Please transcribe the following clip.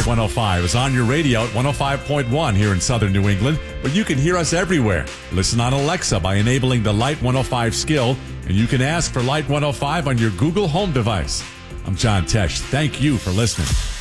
Light 105 is on your radio at 105.1 here in southern New England, but you can hear us everywhere. Listen on Alexa by enabling the Light 105 skill, and you can ask for Light 105 on your Google Home device. I'm John Tesh. Thank you for listening.